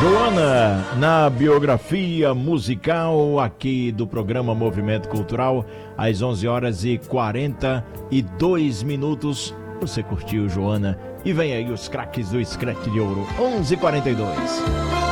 Joana, na biografia musical aqui do programa Movimento Cultural, às 11h42. Você curtiu, Joana? E vem aí os craques do Scratch de Ouro, 11h42.